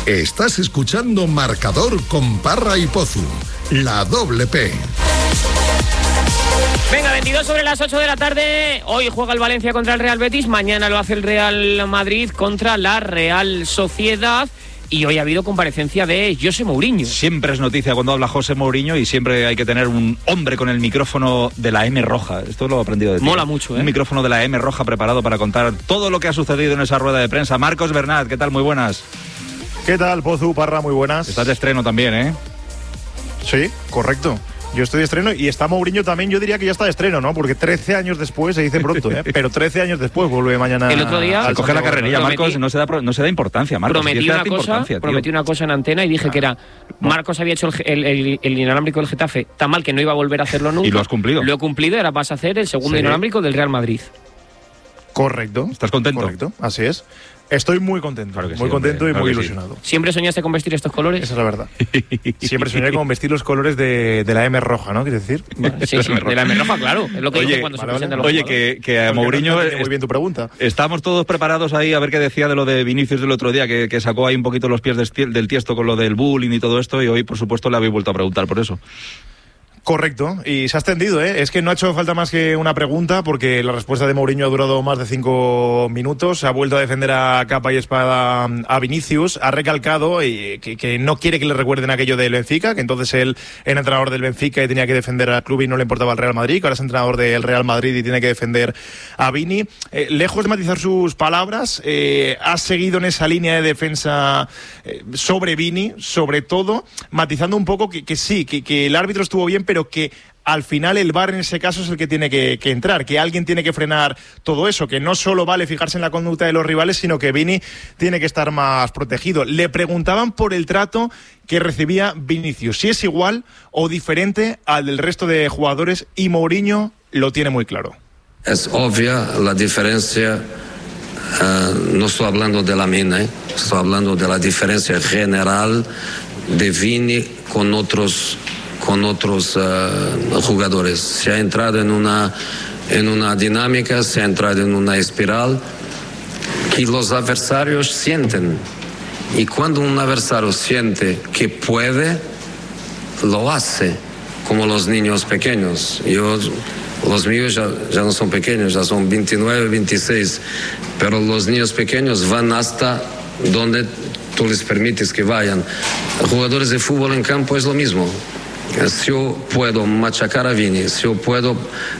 Estás escuchando Marcador con Parra y Pozu, la doble P. Venga, 22 sobre las 8 de la tarde. Hoy juega el Valencia contra el Real Betis. Mañana lo hace el Real Madrid contra la Real Sociedad. Y hoy ha habido comparecencia de José Mourinho. Siempre es noticia cuando habla José Mourinho y siempre hay que tener un hombre con el micrófono de la M roja. Esto lo he aprendido de ti. Mola mucho, Un micrófono de la M roja preparado para contar todo lo que ha sucedido en esa rueda de prensa. Marcos Bernat, ¿qué tal? Muy buenas. ¿Qué tal, Pozu, Parra? Muy buenas. Estás de estreno también, ¿eh? Sí, correcto. Yo estoy de estreno y está Mourinho también, yo diría que ya está de estreno, ¿no? Porque 13 años después, se dice pronto, ¿eh? Pero 13 años después vuelve mañana. El otro día al coger la carrerilla, Marcos, no se da importancia, Marcos. Prometí una cosa en antena y dije que era, Marcos había hecho el inalámbrico del Getafe tan mal que no iba a volver a hacerlo nunca. Y lo has cumplido. Lo he cumplido, ahora vas a hacer el segundo inalámbrico del Real Madrid. Correcto. ¿Estás contento? Correcto, así es. Estoy muy contento, claro que muy sí, contento hombre, y claro muy que ilusionado. Sí. ¿Siempre soñaste con vestir estos colores? Esa es la verdad. Siempre soñé con vestir los colores de la M roja, ¿no? ¿Quieres decir? Sí, de la M roja, claro. Es lo que dice cuando se presenta los Oye, jugadores. que a Mourinho... Muy bien tu pregunta. Estamos todos preparados ahí a ver qué decía de lo de Vinicius del otro día, que sacó ahí un poquito los pies del tiesto con lo del bullying y todo esto, y hoy, por supuesto, le habéis vuelto a preguntar por eso. Correcto, y se ha extendido, ¿eh? Es que no ha hecho falta más que una pregunta porque la respuesta de Mourinho ha durado más de 5 minutos, ha vuelto a defender a capa y espada a Vinicius, ha recalcado que no quiere que le recuerden aquello del Benfica, que entonces él era entrenador del Benfica y tenía que defender al club y no le importaba el Real Madrid, que ahora es entrenador del Real Madrid y tiene que defender a Vini. Lejos de matizar sus palabras, ha seguido en esa línea de defensa sobre Vini, sobre todo, matizando un poco que sí, que el árbitro estuvo bien, pero que al final el VAR en ese caso es el que tiene que entrar, que alguien tiene que frenar todo eso, que no solo vale fijarse en la conducta de los rivales, sino que Vini tiene que estar más protegido. Le preguntaban por el trato que recibía Vinicius, si es igual o diferente al del resto de jugadores, y Mourinho lo tiene muy claro. Es obvia la diferencia, no estoy hablando de la mina, estoy hablando de la diferencia general de Vini con otros jugadores. Se ha entrado en una dinámica, se ha entrado en una espiral que los adversarios sienten. Y cuando un adversario siente que puede, lo hace, como los niños pequeños. Los míos ya no son pequeños, ya son 29, 26, pero los niños pequeños van hasta donde tú les permites que vayan. Jugadores de fútbol en campo es lo mismo. Si yo puedo machacar a Vini, si yo puedo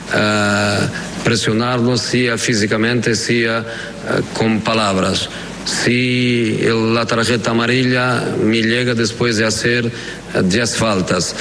presionarlo, sea físicamente, sea con palabras, si la tarjeta amarilla me llega después de hacer 10 faltas,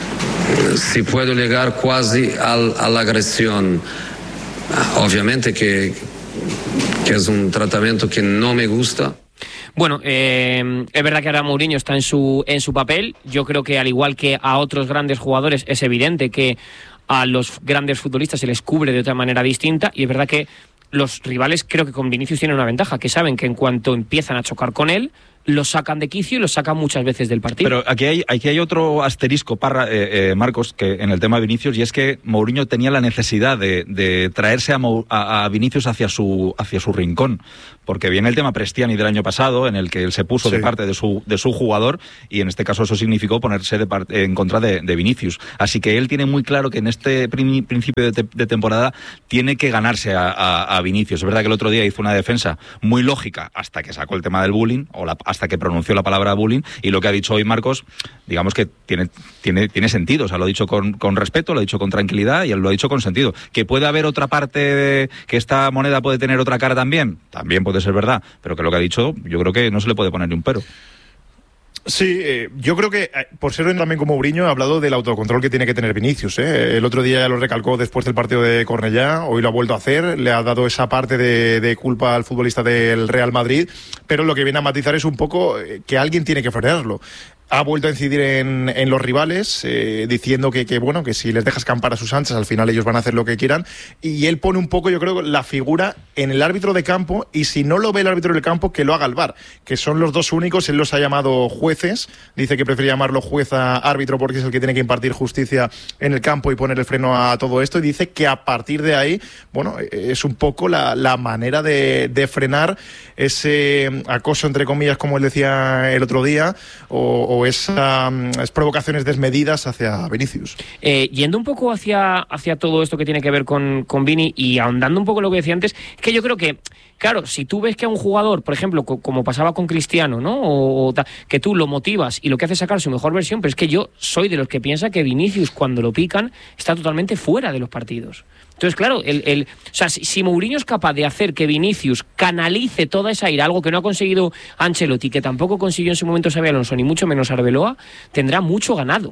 si puedo llegar casi a la agresión, obviamente que es un tratamiento que no me gusta. Bueno, es verdad que ahora Mourinho está en su papel. Yo creo que al igual que a otros grandes jugadores es evidente que a los grandes futbolistas se les cubre de otra manera distinta, y es verdad que los rivales creo que con Vinicius tienen una ventaja, que saben que en cuanto empiezan a chocar con él, lo sacan de quicio y lo sacan muchas veces del partido. Pero aquí hay otro asterisco, Parra, Marcos, que en el tema de Vinicius, y es que Mourinho tenía la necesidad de traerse a Vinicius hacia su rincón, porque viene el tema Prestiani del año pasado, en el que él se puso de parte de su jugador, y en este caso eso significó ponerse en contra de Vinicius. Así que él tiene muy claro que en este principio de temporada tiene que ganarse a Vinicius. Es verdad que el otro día hizo una defensa muy lógica hasta que sacó el tema del bullying, hasta que pronunció la palabra bullying, y lo que ha dicho hoy Marcos, digamos que tiene sentido. O sea, lo ha dicho con respeto, lo ha dicho con tranquilidad y él lo ha dicho con sentido. ¿Que puede haber otra parte, que esta moneda puede tener otra cara también? También puede ser verdad, pero que lo que ha dicho, yo creo que no se le puede poner ni un pero. Sí, yo creo que por ser también como Mourinho ha hablado del autocontrol que tiene que tener Vinicius. El otro día ya lo recalcó después del partido de Cornellá, hoy lo ha vuelto a hacer, le ha dado esa parte de culpa al futbolista del Real Madrid, pero lo que viene a matizar es un poco que alguien tiene que frenarlo. ha vuelto a incidir en los rivales, diciendo que si les dejas campar a sus anchas, al final ellos van a hacer lo que quieran. Y él pone un poco, yo creo, la figura en el árbitro de campo, y si no lo ve el árbitro del campo, que lo haga el VAR, que son los dos únicos. Él los ha llamado jueces, dice que prefiere llamarlo juez a árbitro porque es el que tiene que impartir justicia en el campo y poner el freno a todo esto, y dice que a partir de ahí, es un poco la manera de frenar ese acoso, entre comillas, como él decía el otro día, o esas provocaciones desmedidas hacia Vinicius. Yendo un poco hacia todo esto que tiene que ver con Vini, y ahondando un poco en lo que decía antes, es que yo creo que, claro, si tú ves que a un jugador, por ejemplo, como pasaba con Cristiano, ¿no? Que tú lo motivas y lo que hace es sacar su mejor versión, pero es que yo soy de los que piensa que Vinicius, cuando lo pican, está totalmente fuera de los partidos. Entonces, claro, si Mourinho es capaz de hacer que Vinicius canalice toda esa ira, algo que no ha conseguido Ancelotti, que tampoco consiguió en su momento Xabi Alonso, ni mucho menos Arbeloa, tendrá mucho ganado.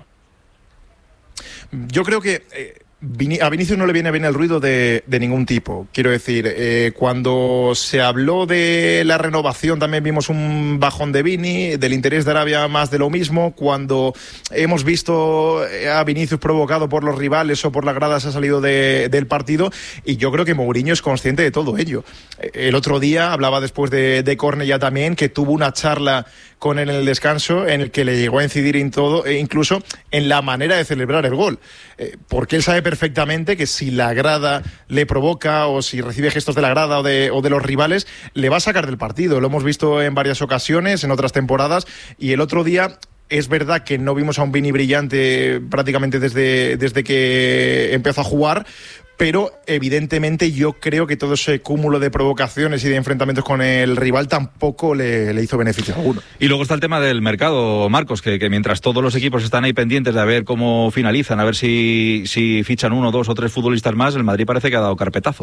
Yo creo que a Vinicius no le viene bien el ruido de ningún tipo. Quiero decir, cuando se habló de la renovación también vimos un bajón de Vini, del interés de Arabia más de lo mismo. Cuando hemos visto a Vinicius provocado por los rivales o por las gradas, ha salido del partido, y yo creo que Mourinho es consciente de todo ello. El otro día hablaba después de Cornellá también, que tuvo una charla con él en el descanso en el que le llegó a incidir en todo, incluso en la manera de celebrar el gol, porque él sabe perfectamente que si la grada le provoca, o si recibe gestos de la grada o de los rivales, le va a sacar del partido. Lo hemos visto en varias ocasiones, en otras temporadas, y el otro día es verdad que no vimos a un Vini brillante prácticamente desde que empezó a jugar, pero evidentemente yo creo que todo ese cúmulo de provocaciones y de enfrentamientos con el rival tampoco le hizo beneficio alguno. Y luego está el tema del mercado, Marcos, que mientras todos los equipos están ahí pendientes de ver cómo finalizan, a ver si fichan 1, 2 o 3 futbolistas más, el Madrid parece que ha dado carpetazo.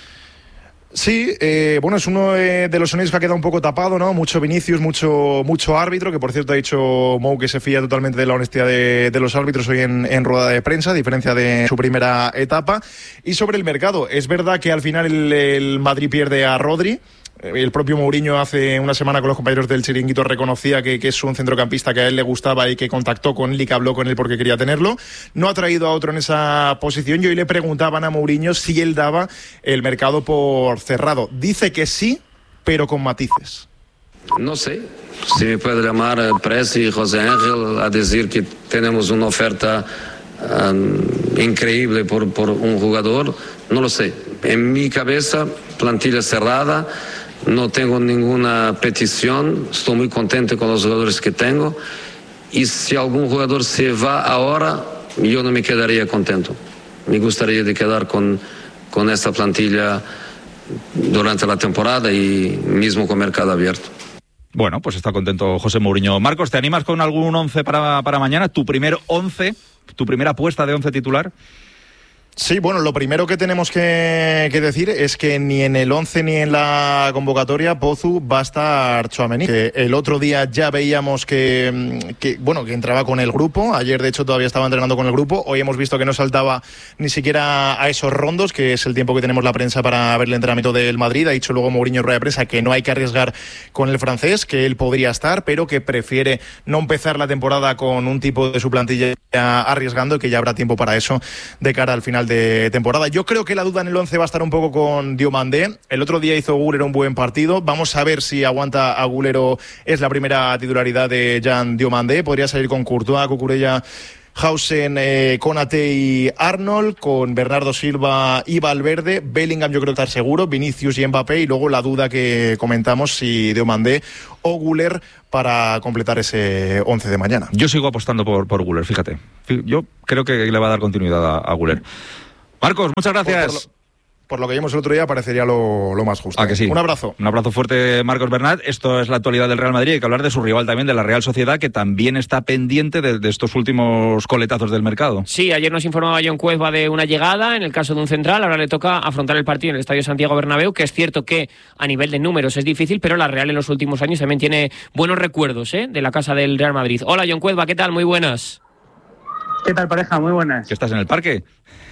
Sí, es uno de los sonidos que ha quedado un poco tapado, ¿no? Mucho Vinicius, mucho árbitro, que por cierto ha dicho Mou que se fía totalmente de la honestidad de los árbitros hoy en rueda de prensa, a diferencia de su primera etapa. Y sobre el mercado, es verdad que al final el Madrid pierde a Rodri. El propio Mourinho hace una semana con los compañeros del Chiringuito reconocía que es un centrocampista que a él le gustaba y que contactó con él y que habló con él porque quería tenerlo. No ha traído a otro en esa posición, y hoy le preguntaban a Mourinho si él daba el mercado por cerrado. Dice que sí, pero con matices. No sé si me puede llamar Presi y José Ángel a decir que tenemos una oferta increíble por un jugador. No lo sé. En mi cabeza, plantilla cerrada. No tengo ninguna petición, estoy muy contento con los jugadores que tengo, y si algún jugador se va ahora, yo no me quedaría contento. Me gustaría de quedar con esta plantilla durante la temporada y mismo con mercado abierto. Bueno, pues está contento José Mourinho. Marcos, ¿te animas con algún 11 para mañana? ¿Tu primer 11? ¿Tu primera apuesta de 11 titular? Sí, lo primero que tenemos que decir es que ni en el 11 ni en la convocatoria Pozu va a estar Tchouaméni. Que el otro día ya veíamos que entraba con el grupo. Ayer, de hecho, todavía estaba entrenando con el grupo. Hoy hemos visto que no saltaba ni siquiera a esos rondos, que es el tiempo que tenemos la prensa para ver el entrenamiento del Madrid. Ha dicho luego Mourinho en rueda de prensa que no hay que arriesgar con el francés, que él podría estar, pero que prefiere no empezar la temporada con un tipo de su plantilla arriesgando, y que ya habrá tiempo para eso de cara al final de temporada. Yo creo que la duda en el 11 va a estar un poco con Diomandé. El otro día hizo Güler un buen partido. Vamos a ver si aguanta a Güler o es la primera titularidad de Jan Diomandé. Podría salir con Courtois, Cucurella, Hausen, Konaté y Arnold, con Bernardo Silva y Valverde. Bellingham yo creo que está seguro, Vinicius y Mbappé, y luego la duda que comentamos si Diomandé o Güler para completar ese 11 de mañana. Yo sigo apostando por Güler, fíjate. Yo creo que le va a dar continuidad a Güler. Marcos, muchas gracias. Por lo que vimos el otro día, parecería lo más justo. ¿A que sí? Un abrazo. Un abrazo fuerte, Marcos Bernat. Esto es la actualidad del Real Madrid. Hay que hablar de su rival también, de la Real Sociedad, que también está pendiente de estos últimos coletazos del mercado. Sí, ayer nos informaba John Cueva de una llegada, en el caso de un central. Ahora le toca afrontar el partido en el Estadio Santiago Bernabéu, que es cierto que a nivel de números es difícil, pero la Real en los últimos años también tiene buenos recuerdos de la casa del Real Madrid. Hola, John Cueva, ¿qué tal? Muy buenas. ¿Qué tal, pareja? Muy buenas. ¿Que estás en el parque?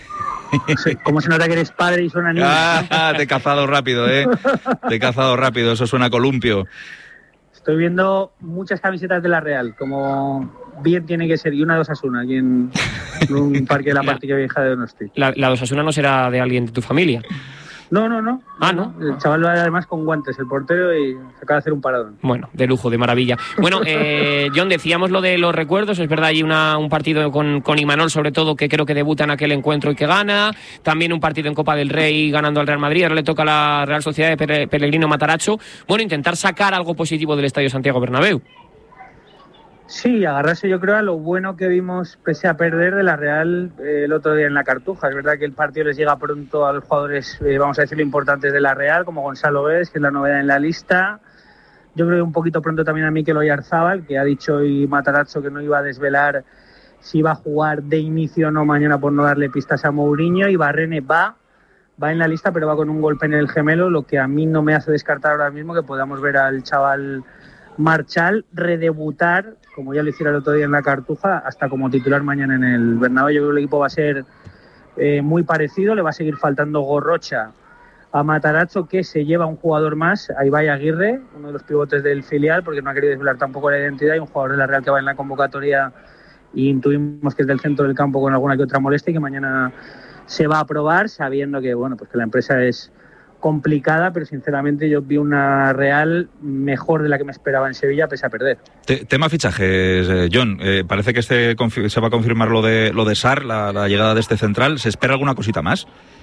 Sí, como se nota que eres padre y suena niño. Te he cazado rápido, Te he cazado rápido, eso suena a columpio. Estoy viendo muchas camisetas de la Real, como bien tiene que ser, y una de Osasuna, aquí en un parque de la Partilla Vieja de Donosti. La de Osasuna no será de alguien de tu familia. No. Ah, ¿no? El chaval va además con guantes, el portero, y se acaba de hacer un paradón. Bueno, de lujo, de maravilla. Bueno, John, decíamos lo de los recuerdos. Es verdad, hay un partido con Imanol, sobre todo, que creo que debuta en aquel encuentro y que gana. También un partido en Copa del Rey ganando al Real Madrid. Ahora le toca a la Real Sociedad de Pellegrino Matarazzo. Bueno, intentar sacar algo positivo del Estadio Santiago Bernabéu. Sí, agarrarse yo creo a lo bueno que vimos pese a perder de la Real el otro día en la Cartuja. Es verdad que el partido les llega pronto a los jugadores, vamos a decirlo, importantes de la Real, como Gonzalo Guedes, que es la novedad en la lista. Yo creo que un poquito pronto también a Mikel Oyarzábal, que ha dicho hoy Matarazzo que no iba a desvelar si iba a jugar de inicio o no mañana por no darle pistas a Mourinho. Y Barrene va en la lista, pero va con un golpe en el gemelo, lo que a mí no me hace descartar ahora mismo que podamos ver al chaval Marchal redebutar, como ya lo hiciera el otro día en la Cartuja, hasta como titular mañana en el Bernabéu. Yo creo que el equipo va a ser muy parecido, le va a seguir faltando Gorrocha a Matarazzo, que se lleva un jugador más, a Ibai Aguirre, uno de los pivotes del filial, porque no ha querido desvelar tampoco la identidad, y un jugador de la Real que va en la convocatoria y intuimos que es del centro del campo con alguna que otra molestia y que mañana se va a probar, sabiendo que, bueno, pues que la empresa es complicada, pero sinceramente yo vi una Real mejor de la que me esperaba en Sevilla, pese a perder. Tema fichajes, John, parece que se va a confirmar lo de Sarr, la llegada de este central. ¿Se espera alguna cosita más?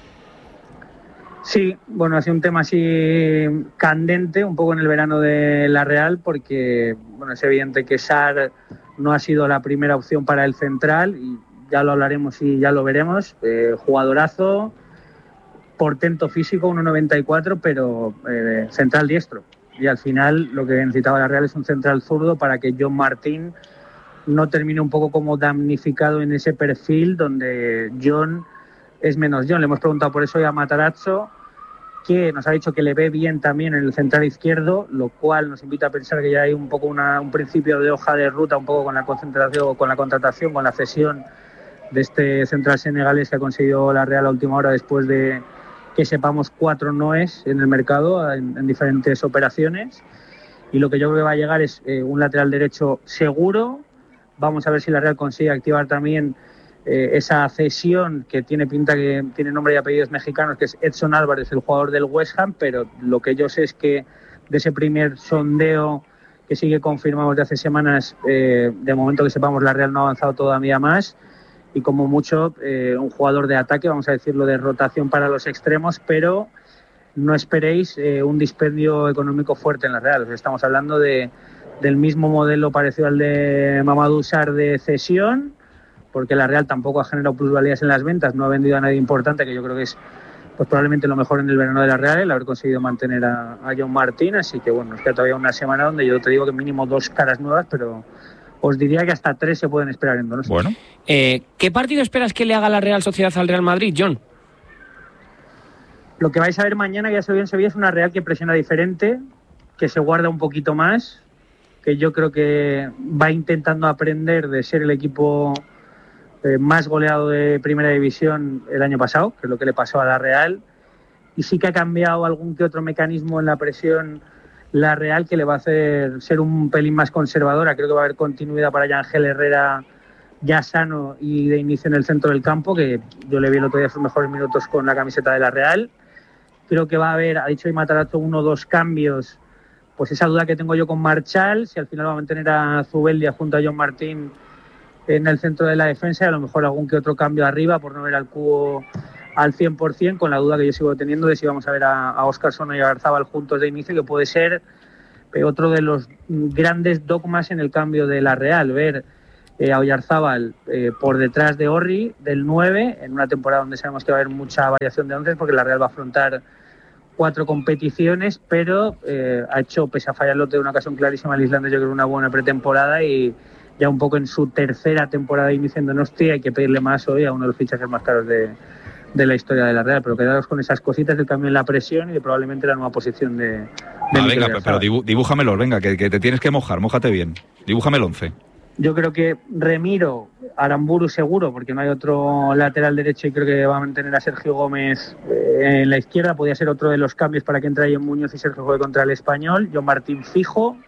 Sí, bueno, ha sido un tema así candente, un poco en el verano de la Real, porque bueno, es evidente que Sarr no ha sido la primera opción para el central, y ya lo hablaremos y ya lo veremos. Jugadorazo, portento físico, 1,94, pero central diestro. Y al final lo que necesitaba la Real es un central zurdo para que John Martín no termine un poco como damnificado en ese perfil donde John es menos John. Le hemos preguntado por eso hoy a Matarazzo, que nos ha dicho que le ve bien también en el central izquierdo, lo cual nos invita a pensar que ya hay un poco un principio de hoja de ruta, un poco con la concentración, con la contratación, con la cesión de este central senegalés que ha conseguido la Real a última hora después de que sepamos 4 noes en el mercado en diferentes operaciones. Y lo que yo creo que va a llegar es un lateral derecho seguro. Vamos a ver si la Real consigue activar también esa cesión que tiene pinta que tiene nombre y apellidos mexicanos, que es Edson Álvarez, el jugador del West Ham, pero lo que yo sé es que de ese primer sondeo que sí que confirmamos de hace semanas, de momento que sepamos, la Real no ha avanzado todavía más, y como mucho un jugador de ataque, vamos a decirlo, de rotación para los extremos, pero no esperéis un dispendio económico fuerte en la Real. O sea, estamos hablando del mismo modelo parecido al de Mamadou Sarr de cesión, porque la Real tampoco ha generado plusvalías en las ventas, no ha vendido a nadie importante, que yo creo que es pues probablemente lo mejor en el verano de la Real, el haber conseguido mantener a John Martín. Así que bueno, nos queda todavía una semana donde yo te digo que mínimo 2 caras nuevas, pero os diría que hasta 3 se pueden esperar en Donosti. Bueno. ¿Qué partido esperas que le haga la Real Sociedad al Real Madrid, John? Lo que vais a ver mañana, que ya se vio en Sevilla, es una Real que presiona diferente, que se guarda un poquito más, que yo creo que va intentando aprender de ser el equipo más goleado de Primera División el año pasado, que es lo que le pasó a la Real, y sí que ha cambiado algún que otro mecanismo en la presión la Real que le va a hacer ser un pelín más conservadora. Creo que va a haber continuidad para Ángel Herrera ya sano y de inicio en el centro del campo, que yo le vi el otro día sus mejores minutos con la camiseta de la Real. Creo que va a haber, ha dicho hoy Matarazzo, 1 o 2 cambios. Pues esa duda que tengo yo con Marchal, si al final va a mantener a Zubeldia junto a John Martín en el centro de la defensa, y a lo mejor algún que otro cambio arriba por no ver al cubo al 100%, con la duda que yo sigo teniendo de si vamos a ver a Óscar Sono y a Garzábal juntos de inicio, que puede ser otro de los grandes dogmas en el cambio de la Real, ver a Oyarzábal por detrás de Orri, del 9, en una temporada donde sabemos que va a haber mucha variación de 11, porque la Real va a afrontar 4 competiciones, pero ha hecho, pese a fallarlo de una ocasión clarísima al islandés, yo creo una buena pretemporada, y ya un poco en su tercera temporada de inicio en Donosti hay que pedirle más hoy a uno de los fichajes más caros de la historia de la Real, pero quedaros con esas cositas del cambio en la presión y de probablemente la nueva posición de venga, pero dibújamelo, venga, que te tienes que mojar, mójate bien. Dibújame el 11. Yo creo que Remiro, Aramburu seguro, porque no hay otro lateral derecho, y creo que va a mantener a Sergio Gómez en la izquierda. Podría ser otro de los cambios para que entre ahí en Muñoz y Sergio juegue contra el Español. John Martín fijo,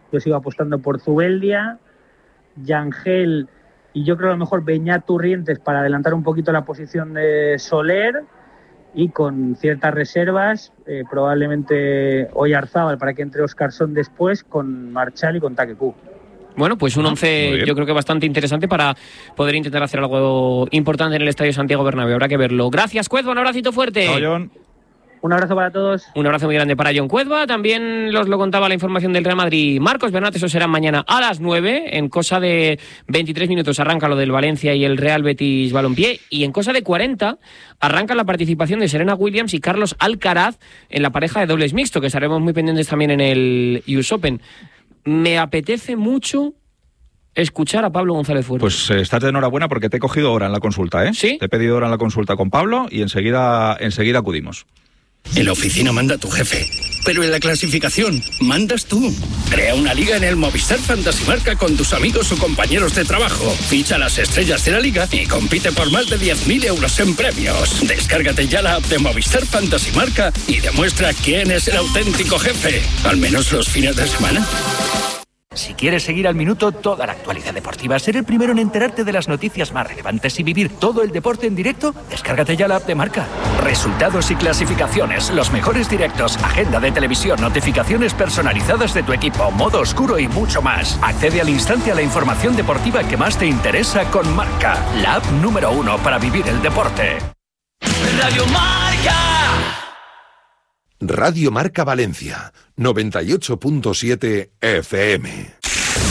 Yo sigo apostando por Zubeldia, Yangel y yo creo a lo mejor Beñat Turrientes para adelantar un poquito la posición de Soler, y con ciertas reservas, probablemente Oyarzábal para que entre Óscarson después, con Marchal y con Taquecú. Bueno, pues un 11 yo creo que bastante interesante para poder intentar hacer algo importante en el Estadio Santiago Bernabéu. Habrá que verlo. Gracias, Cuezba, un abracito fuerte. Chao, John. Un abrazo para todos. Un abrazo muy grande para John Cuezba. También os lo contaba la información del Real Madrid. Marcos Bernat, eso será mañana a las 9. En cosa de 23 minutos arranca lo del Valencia y el Real Betis Balompié. Y en cosa de 40 arranca la participación de Serena Williams y Carlos Alcaraz en la pareja de dobles mixto, que estaremos muy pendientes también en el US Open. Me apetece mucho escuchar a Pablo González Fuertes. Pues estás de enhorabuena porque te he cogido hora en la consulta, ¿eh? ¿Sí? Te he pedido hora en la consulta con Pablo y enseguida acudimos. En la oficina manda tu jefe, pero en la clasificación mandas tú. Crea una liga en el Movistar Fantasy Marca con tus amigos o compañeros de trabajo. Ficha las estrellas de la liga y compite por más de 10.000 euros en premios. Descárgate ya la app de Movistar Fantasy Marca y demuestra quién es el auténtico jefe, al menos los fines de semana. Si quieres seguir al minuto toda la actualidad deportiva, ser el primero en enterarte de las noticias más relevantes y vivir todo el deporte en directo, descárgate ya la app de Marca. Resultados y clasificaciones, los mejores directos, agenda de televisión, notificaciones personalizadas de tu equipo, modo oscuro y mucho más. Accede al instante a la información deportiva que más te interesa con Marca, la app número 1 para vivir el deporte. Radio Marca. Radio Marca Valencia, 98.7 FM.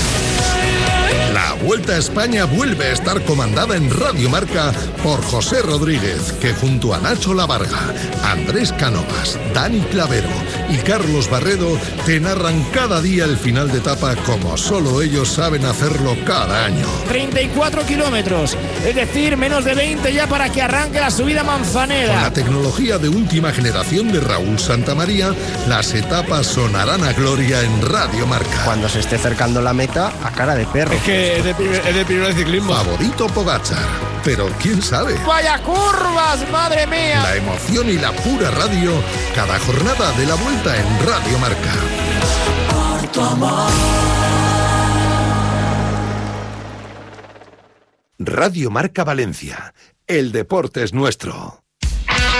La Vuelta a España vuelve a estar comandada en Radio Marca por José Rodríguez, que junto a Nacho Lavarga, Andrés Cánovas, Dani Clavero y Carlos Barredo te narran cada día el final de etapa como solo ellos saben hacerlo cada año. 34 kilómetros, es decir, menos de 20 ya para que arranque la subida Manzaneda. Con la tecnología de última generación de Raúl Santamaría, las etapas sonarán a gloria en Radio Marca. Cuando se esté acercando la meta, a cara de perro. Es que es de primero de ciclismo. Favorito Pogačar, pero quién sabe. ¡Vaya curvas, madre mía! La emoción y la pura radio, cada jornada de la Vuelta en Radio Marca. Por tu amor. Radio Marca Valencia, el deporte es nuestro.